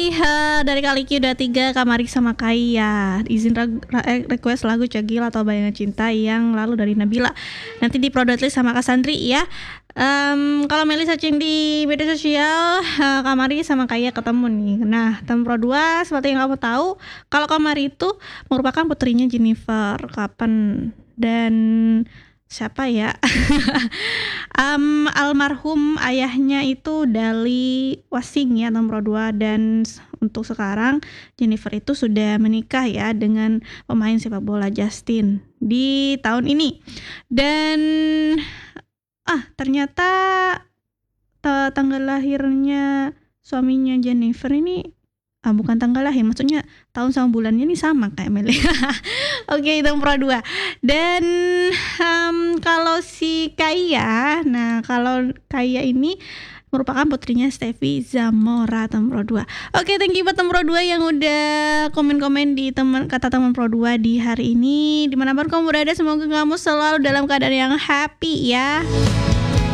Iya, dari Kaliki udah 3, Kamari sama Kaya. Izin request lagu Cagil atau Bayangan Cinta yang lalu dari Nabila. Nanti di Prodotlist sama Kak Sandri ya. Kalau Meli searching di media sosial, Kamari sama Kaya ketemu nih. Nah, Tempro 2 seperti yang kamu tahu, kalau Kamari itu merupakan putrinya Jennifer Kapan dan siapa ya? Almarhum ayahnya itu Dali Wasing ya, Tempro 2, dan untuk sekarang Jennifer itu sudah menikah ya dengan pemain sepak bola Justin di tahun ini. Dan ternyata tanggal lahirnya suaminya Jennifer ini bukan tanggal lahir, maksudnya tahun sama bulannya ini sama kayak Meli. Oke, itu Pro 2. Dan kalau si Kaya, nah kalau Kaya ini merupakan putrinya Steffi Zamora, teman Pro 2. Oke, thank you buat teman Pro 2 yang udah komen-komen di kata teman Pro 2 di hari ini. Dimanapun kamu berada, semoga kamu selalu dalam keadaan yang happy ya.